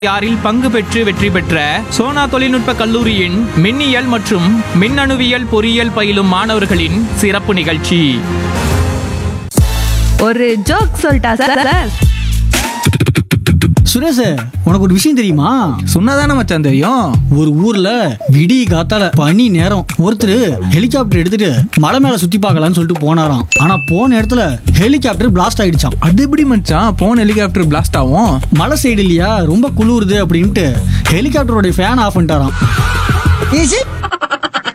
யாரில் பங்கு பெற்று வெற்றி பெற்ற சோனா தொழில்நுட்ப கல்லூரியின் மின்னியல் மற்றும் மின்னணுவியல் பொறியியல் பயிலும் மாணவர்களின் சிறப்பு நிகழ்ச்சி. ஒரு ஜோக் சொல்லிட்டா சார். சுரேஷ், உனக்கு ஒரு விஷயம் தெரியுமா? சொன்னதானே மச்சான் தெரியும். ஒரு ஊர்ல விடிய காத்தால பனி நேரம் ஒருத்தர் ஹெலிகாப்டர் எடுத்துட்டு மலை மேல சுத்தி பார்க்கலாம்னு சொல்லிட்டு போனாராம். ஆனா போன இடத்துல ஹெலிகாப்டர் பிளாஸ்ட் ஆயிடுச்சாம். அது எப்படி மச்சான் போன் ஹெலிகாப்டர் பிளாஸ்ட் ஆகும்? மலை சைடு இல்லையா, ரொம்ப குளிருது அப்படின்ட்டு ஹெலிகாப்டரோட ஃபேன் ஆஃப் பண்ணிட்டாராம்.